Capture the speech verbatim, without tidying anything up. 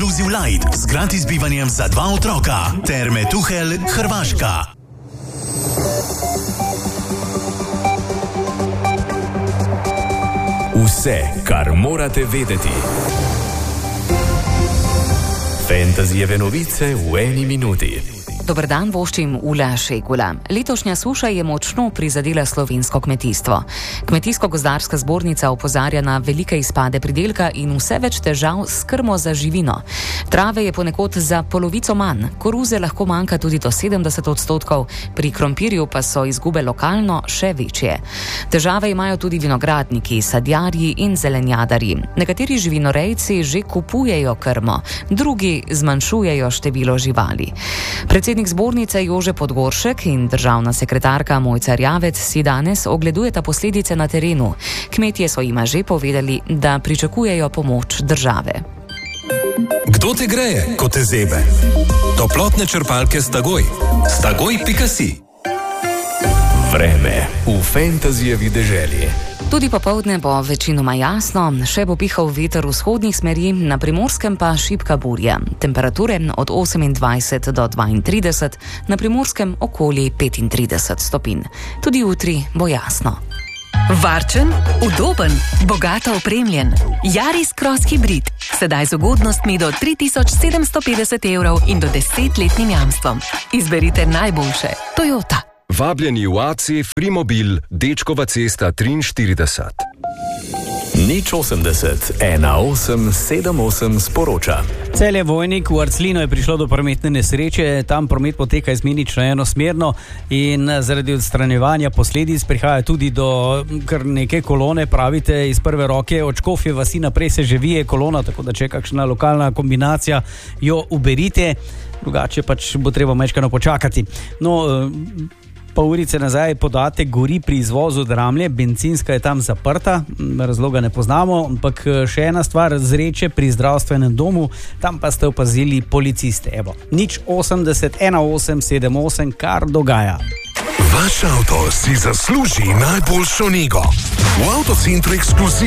Inclusive Light z gratis bivanjem za dva otroka. Terme Tuhelj, Hrvaška. Vse, kar morate vedeti. Fantasyjeve novice v eni minuti. Dober dan, voščim Ula Šegula. Letošnja suša je močno prizadela slovensko kmetijstvo. Kmetijsko-gozdarska zbornica opozarja na velike izpade pridelka in vse več težav s krmo za živino. Trave je ponekod za polovico manj, koruze lahko manjka tudi do sedemdeset odstotkov, pri krompirju pa so izgube lokalno še večje. Težave imajo tudi vinogradniki, sadjarji in zelenjadarji. Nekateri živinorejci že kupujejo krmo, drugi zmanjšujejo število živali. Predsednik zbornice Jože Podgoršek in državna sekretarka Mojca Rjavec si danes ogledujeta posledice na terenu. Kmetje so jima že povedali, da pričakujejo pomoč države. Kdo te greje, ko te zebe? Toplotne črpalke Stagoj. Stagoj pika si. Vreme v Fantasyjevi deželi. Tudi popoldne bo večinoma jasno, še bo pihal veter vzhodnih smeri, na Primorskem pa šibka burja. Temperature od osemindvajset do dvaintrideset, na Primorskem okoli petintrideset stopinj. Tudi jutri bo jasno. Varčen, udoben, bogato opremljen. Yaris Cross Hybrid. Sedaj z ugodnostmi do tri tisoč sedemsto petdeset evrov in do desetletnim jamstvom. Izberite najboljše. Toyota. Vabljeni v A C Frimobil, Dečkova cesta triinštirideset. Nič osemdeset, ena osem sedem osem sporoča. Celje Vojnik, v Arclinu je prišlo do prometne nesreče, tam promet poteka izmenično enosmerno in zaradi odstranjevanja posledic prihaja tudi do kar neke kolone, pravite iz prve roke, od Škofje vasi naprej se že vije kolona, tako da če je kakšna lokalna kombinacija, jo uberite, drugače pač bo treba majčkeno počakati. No, pol urice nazaj podatek gori pri izvozu Dramlje, bencinska je tam zaprta, razloga ne poznamo, ampak še ena stvar, zreče pri zdravstvenem domu, tam pa ste opazili policiste. Evo, nič osemdeset, ena osem sedem osem, kar dogaja. Vaš avto si zasluži najboljšo nego. V Avtocentru Ekskluziv